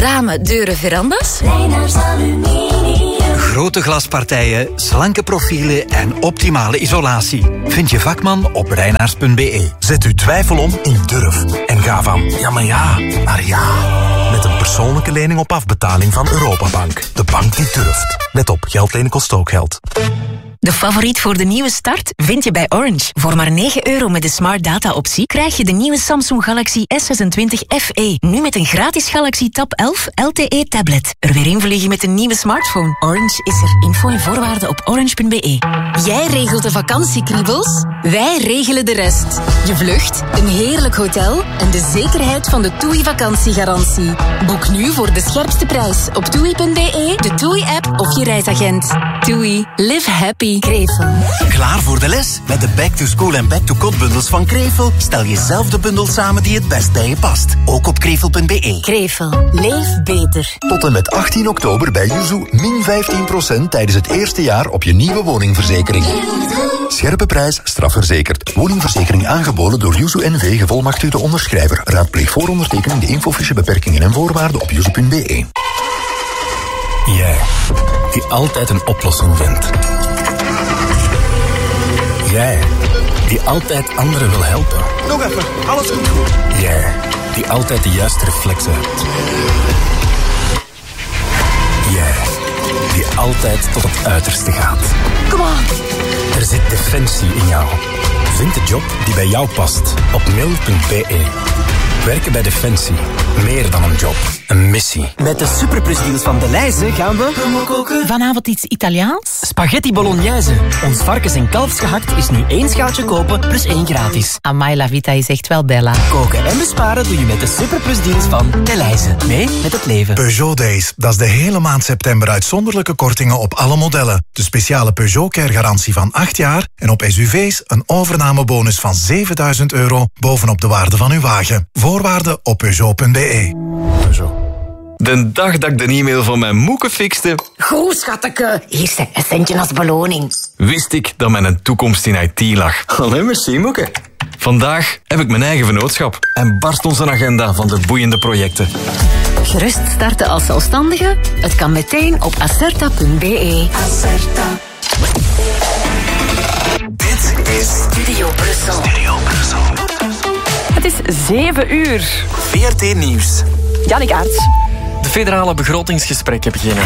Ramen, deuren, verandas? Reinaars Aluminium. Grote glaspartijen, slanke profielen en optimale isolatie. Vind je vakman op reinaars.be. Zet uw twijfel om in durf. En ga van ja, maar ja, naar ja. Met een persoonlijke lening op afbetaling van Europabank. De bank die durft. Let op, geld lenen kost ook geld. De favoriet voor de nieuwe start vind je bij Orange. Voor maar €9 met de Smart Data optie krijg je de nieuwe Samsung Galaxy S26 FE. Nu met een gratis Galaxy Tab 11 LTE tablet. Er weer invliegen met een nieuwe smartphone. Orange is er. Info en voorwaarden op orange.be. Jij regelt de vakantiekriebels, wij regelen de rest. Je vlucht, een heerlijk hotel en de zekerheid van de TUI vakantiegarantie. Boek nu voor de scherpste prijs op TUI.be, de TUI-app of je reisagent. TUI. Live happy. Krevel. Klaar voor de les? Met de Back to School en Back to Code bundels van Krevel stel je zelf de bundel samen die het best bij je past. Ook op krevel.be. Krevel. Leef beter. Tot en met 18 oktober bij Yuzu min 15% tijdens het eerste jaar op je nieuwe woningverzekering. Scherpe prijs, strafverzekerd. Woningverzekering aangeboden door Yuzu NV, gevolmachtigde onderschrijver. Raadpleeg voor ondertekening de infofiche beperkingen en voorwaarden op yuzu.be. Jij, die altijd een oplossing vindt. Jij, die altijd anderen wil helpen. Nog even, alles komt goed. Jij, die altijd de juiste reflexen hebt. Jij, die altijd tot het uiterste gaat. Kom on. Er zit defensie in jou. Vind de job die bij jou past op mail.be. Werken bij Defensie. Meer dan een job. Een missie. Met de superplusdeals van Delhaize gaan we... Vanavond iets Italiaans? Spaghetti bolognese. Ons varkens- en kalfsgehakt is nu 1 schaaltje kopen plus 1 gratis. Amai, la vita is echt wel bella. Koken en besparen doe je met de superplusdeals van Delhaize. Mee met het leven. Peugeot Days. Dat is de hele maand september uitzonderlijke kortingen op alle modellen. De speciale Peugeot Care garantie van 8 jaar. En op SUV's een overnamebonus van €7.000 bovenop de waarde van uw wagen. Voorwaarden op Peugeot.be. Peugeot. De dag dat ik de e-mail van mijn moeke fixte... Goed, schatteke. Hier zijn een centje als beloning. Wist ik dat mijn toekomst in IT lag. Allee, merci, moeke. Vandaag heb ik mijn eigen vennootschap en barst onze agenda van de boeiende projecten. Gerust starten als zelfstandige? Het kan meteen op acerta.be. Acerta. Dit is Studio Brussel. Het is 7:00. VRT Nieuws. Jannik Aerts. De federale begrotingsgesprekken beginnen.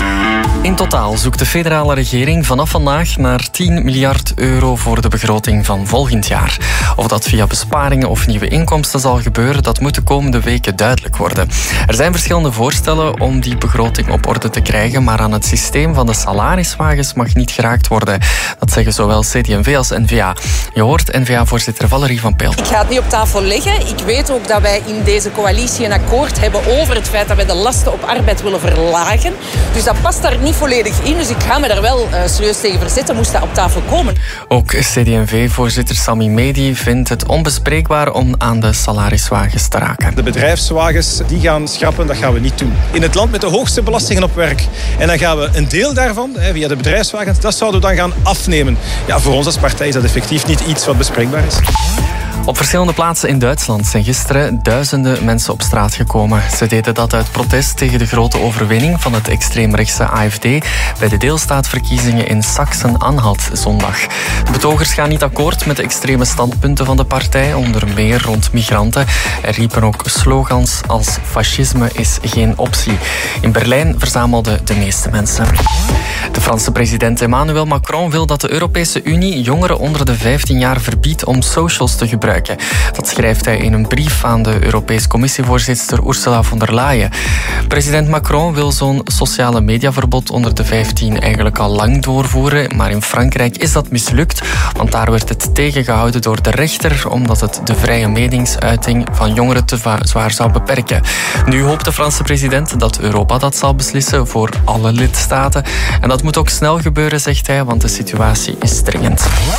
In totaal zoekt de federale regering vanaf vandaag naar €10 miljard voor de begroting van volgend jaar. Of dat via besparingen of nieuwe inkomsten zal gebeuren, dat moet de komende weken duidelijk worden. Er zijn verschillende voorstellen om die begroting op orde te krijgen, maar aan het systeem van de salariswagens mag niet geraakt worden. Dat zeggen zowel CD&V als N-VA. Je hoort N-VA-voorzitter Valerie van Peel. Ik ga het niet op tafel leggen. Ik weet ook dat wij in deze coalitie een akkoord hebben over het feit dat wij de lasten op arbeid willen verlagen. Dus dat past daar niet volledig in. Dus ik ga me daar wel serieus tegen verzetten, moest dat op tafel komen. Ook CD&V-voorzitter Sami Medi vindt het onbespreekbaar om aan de salariswagens te raken. De bedrijfswagens die gaan schrappen, dat gaan we niet doen. In het land met de hoogste belastingen op werk. En dan gaan we een deel daarvan, via de bedrijfswagens, dat zouden we dan gaan afnemen. Ja, voor ons als partij is dat effectief niet iets wat bespreekbaar is. Op verschillende plaatsen in Duitsland zijn gisteren duizenden mensen op straat gekomen. Ze deden dat uit protest tegen de grote overwinning van het extreemrechtse AfD bij de deelstaatverkiezingen in Sachsen-Anhalt zondag. De betogers gaan niet akkoord met de extreme standpunten van de partij, onder meer rond migranten. Er riepen ook slogans als fascisme is geen optie. In Berlijn verzamelden de meeste mensen. De Franse president Emmanuel Macron wil dat de Europese Unie jongeren onder de 15 jaar verbiedt om socials te gebruiken. Dat schrijft hij in een brief aan de Europese Commissievoorzitter Ursula von der Leyen. President Macron wil zo'n sociale mediaverbod onder de 15 eigenlijk al lang doorvoeren, maar in Frankrijk is dat mislukt, want daar werd het tegengehouden door de rechter omdat het de vrije meningsuiting van jongeren te zwaar zou beperken. Nu hoopt de Franse president dat Europa dat zal beslissen voor alle lidstaten. En dat moet ook snel gebeuren, zegt hij, want de situatie is dringend.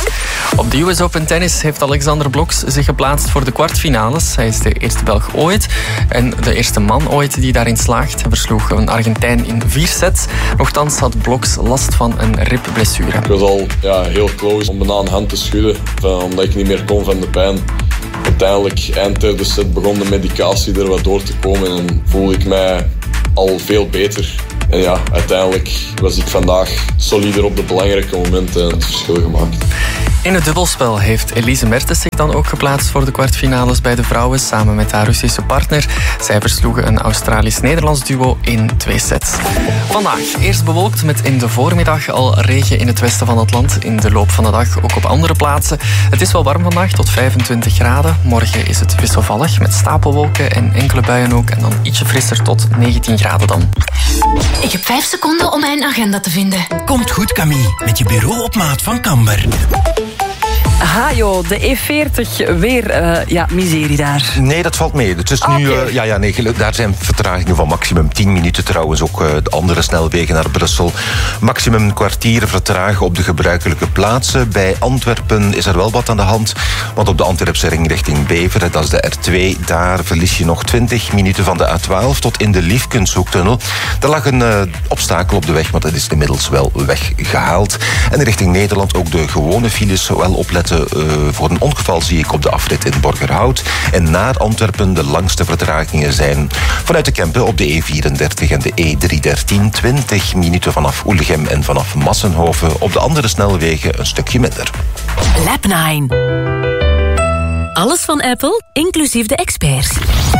Op de US Open Tennis heeft Alexander Blok zich geplaatst voor de kwartfinales. Hij is de eerste Belg ooit en de eerste man ooit die daarin slaagt. Hij versloeg een Argentijn in 4 sets. Nochtans had Bloks last van een ribblessure. Ik was al heel close om bijna een hand te schudden, omdat ik niet meer kon van de pijn. Uiteindelijk, eind derde set, begon de medicatie er wat door te komen en voelde ik mij al veel beter. En ja, uiteindelijk was ik vandaag solider op de belangrijke momenten en het verschil gemaakt. In het dubbelspel heeft Elise Mertens zich dan ook geplaatst voor de kwartfinales bij de vrouwen samen met haar Russische partner. Zij versloegen een Australisch-Nederlands duo in 2 sets. Vandaag eerst bewolkt met in de voormiddag al regen in het westen van het land. In de loop van de dag ook op andere plaatsen. Het is wel warm vandaag, tot 25 graden. Morgen is het wisselvallig met stapelwolken en enkele buien ook. En dan ietsje frisser tot 19 graden dan. Ik heb 5 seconden om mijn agenda te vinden. Komt goed, Camille, met je bureau op maat van Kamber. Hajo, de E40, weer miserie daar. Nee, dat valt mee. Het is nu, daar zijn vertragingen van maximum 10 minuten trouwens. Ook de andere snelwegen naar Brussel. Maximum een kwartier vertragen op de gebruikelijke plaatsen. Bij Antwerpen is er wel wat aan de hand. Want op de Antwerpse ring richting Beveren, dat is de R2, daar verlies je nog 20 minuten van de A12 tot in de Liefkenshoektunnel. Er lag een obstakel op de weg, maar dat is inmiddels wel weggehaald. En richting Nederland ook de gewone files wel opletten. Voor een ongeval zie ik op de afrit in Borgerhout. En naar Antwerpen de langste vertragingen zijn vanuit de Kempen op de E34 en de E313. 20 minuten vanaf Oelegem en vanaf Massenhoven. Op de andere snelwegen een stukje minder. Lab 9. Alles van Apple, inclusief de experts.